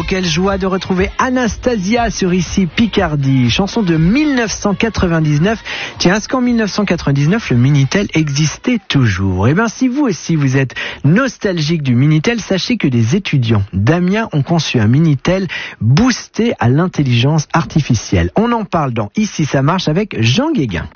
quelle joie de retrouver Anastasia sur Ici Picardie, chanson de 1999. Tiens, est-ce qu'en 1999 le Minitel existait toujours? Eh bien, si vous aussi vous êtes nostalgique du Minitel, sachez que des étudiants d'Amiens ont conçu un Minitel boosté à l'intelligence artificielle. On en parle dans Ici ça marche avec Jean Guéguin.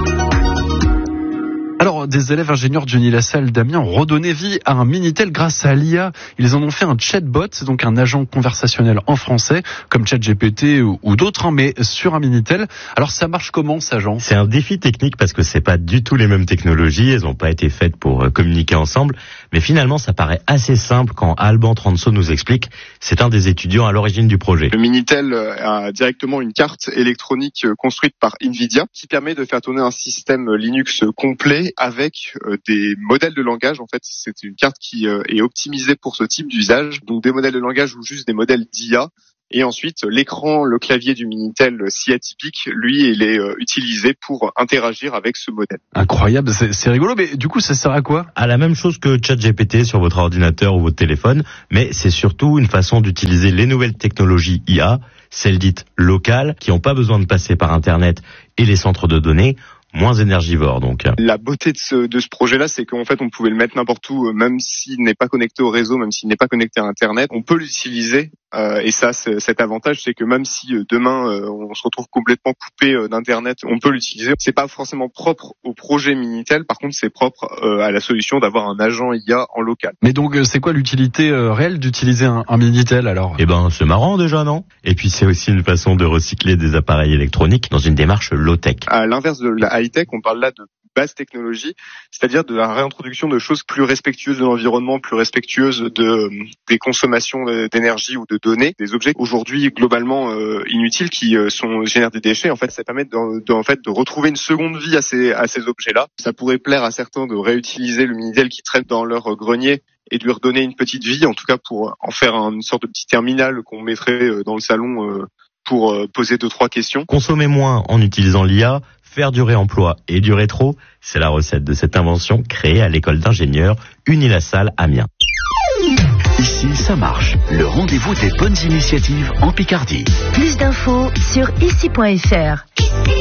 Alors, des élèves ingénieurs de Johnny Lassalle d'Amiens ont redonné vie à un Minitel grâce à l'IA. Ils en ont fait un chatbot, c'est donc un agent conversationnel en français, comme ChatGPT ou d'autres, mais sur un Minitel. Alors, ça marche comment, ça, Jean? C'est un défi technique parce que c'est pas du tout les mêmes technologies, elles n'ont pas été faites pour communiquer ensemble, mais finalement, ça paraît assez simple quand Alban Transo nous explique. C'est un des étudiants à l'origine du projet. Le Minitel a directement une carte électronique construite par Nvidia qui permet de faire tourner un système Linux complet avec des modèles de langage. En fait, c'est une carte qui est optimisée pour ce type d'usage. Donc des modèles de langage ou juste des modèles d'IA. Et ensuite, l'écran, le clavier du Minitel si atypique, lui, il est utilisé pour interagir avec ce modèle. Incroyable, c'est rigolo, mais du coup, ça sert à quoi? À la même chose que ChatGPT sur votre ordinateur ou votre téléphone, mais c'est surtout une façon d'utiliser les nouvelles technologies IA, celles dites locales, qui n'ont pas besoin de passer par Internet et les centres de données, moins énergivores donc. La beauté de ce projet-là, c'est qu'en fait, on pouvait le mettre n'importe où, même s'il n'est pas connecté au réseau, même s'il n'est pas connecté à Internet, on peut l'utiliser. Et ça, cet avantage, c'est que même si demain on se retrouve complètement coupé d'Internet, on peut l'utiliser. C'est pas forcément propre au projet Minitel, par contre, c'est propre à la solution d'avoir un agent IA en local. Mais donc, c'est quoi l'utilité réelle d'utiliser un Minitel alors? Eh ben, c'est marrant déjà, non? Et puis c'est aussi une façon de recycler des appareils électroniques dans une démarche low-tech. À l'inverse de la high-tech, on parle là de basse technologie, c'est-à-dire de la réintroduction de choses plus respectueuses de l'environnement, plus respectueuses des consommations d'énergie ou de données, des objets aujourd'hui globalement inutiles qui génèrent des déchets. En fait, ça permet de retrouver une seconde vie à ces objets-là. Ça pourrait plaire à certains de réutiliser le Minitel qui traîne dans leur grenier et de lui redonner une petite vie, en tout cas pour en faire une sorte de petit terminal qu'on mettrait dans le salon pour poser 2-3 questions. Consommer moins en utilisant l'IA, faire du réemploi et du rétro, c'est la recette de cette invention créée à l'école d'ingénieurs Unilassal Amiens. Ici, ça marche. Le rendez-vous des bonnes initiatives en Picardie. Plus d'infos sur ici.fr.